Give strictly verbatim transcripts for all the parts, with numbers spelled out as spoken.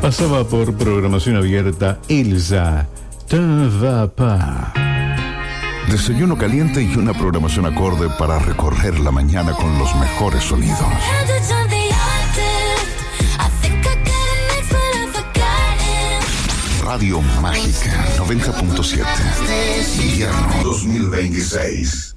Pasaba por programación abierta Elsa, T'en vas pas. Desayuno caliente y una programación acorde para recorrer la mañana con los mejores sonidos. Radio Mágica noventa punto siete. Invierno dos mil veintiséis.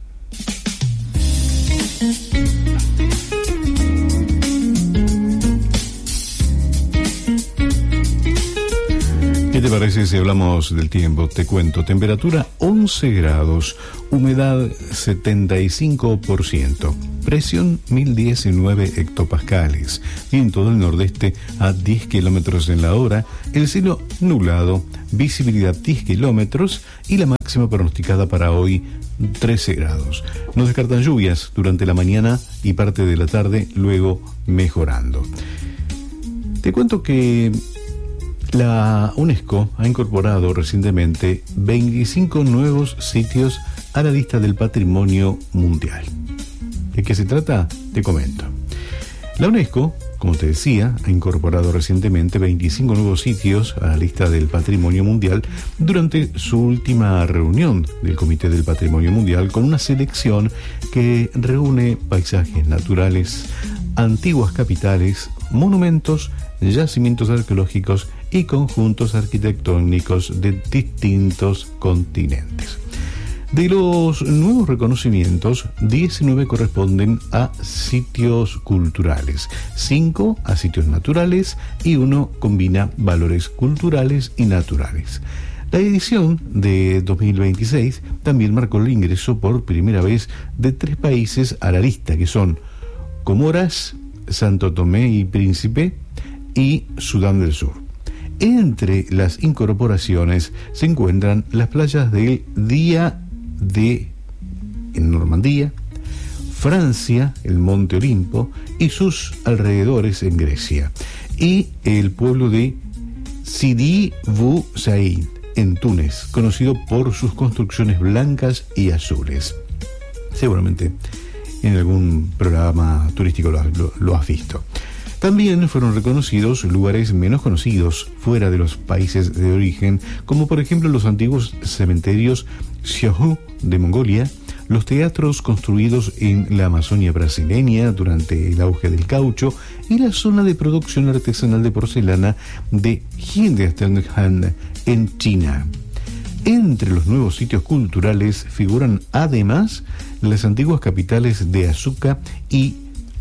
¿Qué te parece si hablamos del tiempo? Te cuento, temperatura once grados, humedad setenta y cinco por ciento, presión mil diecinueve hectopascales, viento del nordeste a diez kilómetros en la hora, el cielo nublado, visibilidad diez kilómetros y la máxima pronosticada para hoy trece grados. No descartan lluvias durante la mañana y parte de la tarde, luego mejorando. Te cuento que la UNESCO ha incorporado recientemente veinticinco nuevos sitios a la lista del Patrimonio Mundial. ¿De qué se trata? Te comento. La UNESCO, como te decía, ha incorporado recientemente veinticinco nuevos sitios a la lista del Patrimonio Mundial durante su última reunión del Comité del Patrimonio Mundial, con una selección que reúne paisajes naturales, antiguas capitales, monumentos, yacimientos arqueológicos y conjuntos arquitectónicos de distintos continentes. De los nuevos reconocimientos, diecinueve corresponden a sitios culturales, cinco a sitios naturales y uno combina valores culturales y naturales. La edición de dos mil veintiséis también marcó el ingreso por primera vez de tres países a la lista, que son Comoras, Santo Tomé y Príncipe y Sudán del Sur. Entre las incorporaciones se encuentran las playas del Día de en Normandía, Francia, el Monte Olimpo y sus alrededores en Grecia, y el pueblo de Sidi Bou Said en Túnez, conocido por sus construcciones blancas y azules. Seguramente en algún programa turístico lo, lo, lo has visto. También fueron reconocidos lugares menos conocidos fuera de los países de origen, como por ejemplo los antiguos cementerios Xiahu de Mongolia, los teatros construidos en la Amazonia brasileña durante el auge del caucho y la zona de producción artesanal de porcelana de Hindustan en China. Entre los nuevos sitios culturales figuran además las antiguas capitales de Asuka y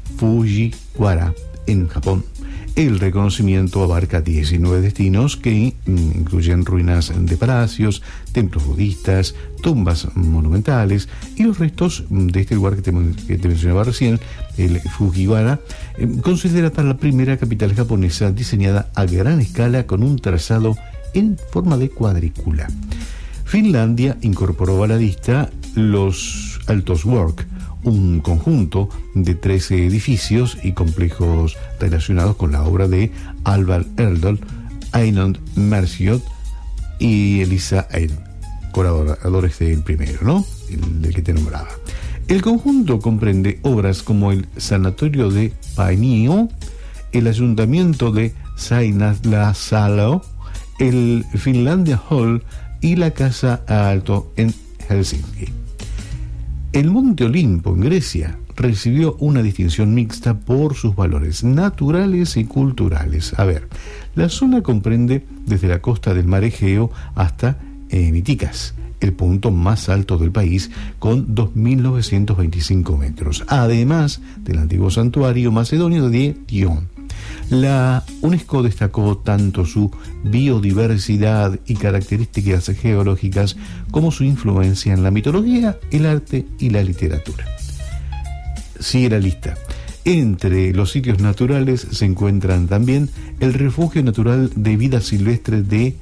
Fujiwara en Japón. El reconocimiento abarca diecinueve destinos que incluyen ruinas de palacios, templos budistas, tumbas monumentales y los restos de este lugar que te, que te mencionaba recién, el Fujiwara, eh, considerada la primera capital japonesa diseñada a gran escala con un trazado en forma de cuadrícula. Finlandia incorporó a la lista los Altos Work, un conjunto de trece edificios y complejos relacionados con la obra de Alvar Erdal, Einar Merciot y Elisa Eid, colaboradores del primero, ¿no? El del que te nombraba. El conjunto comprende obras como el Sanatorio de Painio, el Ayuntamiento de Seinäjoki, el Finlandia Hall y la Casa Alto en Helsinki. El Monte Olimpo en Grecia recibió una distinción mixta por sus valores naturales y culturales. A ver, la zona comprende desde la costa del mar Egeo hasta eh, Mytikas, el punto más alto del país, con dos mil novecientos veinticinco metros, además del antiguo santuario macedonio de Dion. La UNESCO destacó tanto su biodiversidad y características geológicas como su influencia en la mitología, el arte y la literatura. Sigue la lista. Entre los sitios naturales se encuentran también el refugio natural de vida silvestre de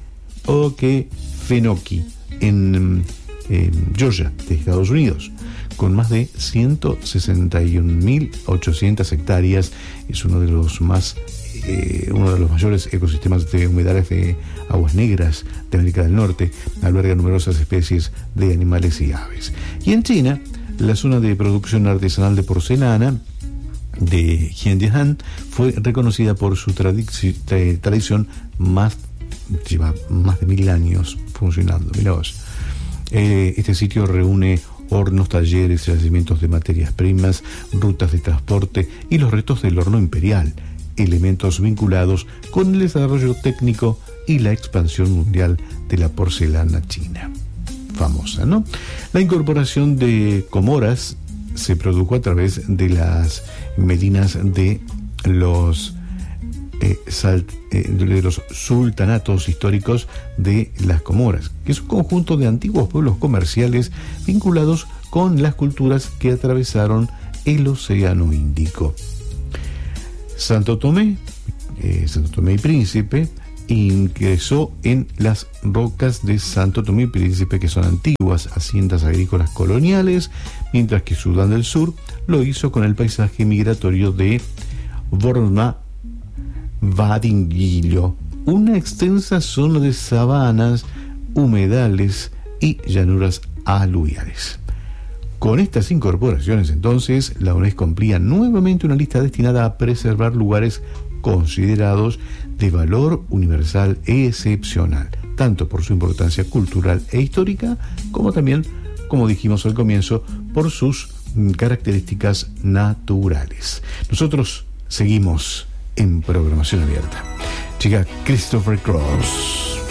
Okefenokee en, en Georgia, de Estados Unidos, con más de ciento sesenta y un mil ochocientas hectáreas. Es uno de los más Eh, uno de los mayores ecosistemas de humedales de aguas negras de América del Norte. Alberga numerosas especies de animales y aves. Y en China, la zona de producción artesanal de porcelana de Hien de Han fue reconocida por su tradici- tra- tradición más, lleva más de mil años funcionando. Mirá vos. Eh, este sitio reúne hornos, talleres, yacimientos de materias primas, rutas de transporte y los restos del horno imperial, elementos vinculados con el desarrollo técnico y la expansión mundial de la porcelana china. Famosa, ¿no? La incorporación de comoras se produjo a través de las medinas de los eh, salt, eh, de los sultanatos históricos de las Comoras, que es un conjunto de antiguos pueblos comerciales vinculados con las culturas que atravesaron el Océano Índico. Santo Tomé, eh, Santo Tomé y Príncipe, ingresó en las rocas de Santo Tomé y Príncipe, que son antiguas haciendas agrícolas coloniales, mientras que Sudán del Sur lo hizo con el paisaje migratorio de Borma Vadingillo, una extensa zona de sabanas, humedales y llanuras aluviales. Con estas incorporaciones, entonces, la UNESCO amplía nuevamente una lista destinada a preservar lugares considerados de valor universal e excepcional, tanto por su importancia cultural e histórica, como también, como dijimos al comienzo, por sus características naturales. Nosotros seguimos en programación abierta. Llega Christopher Cross,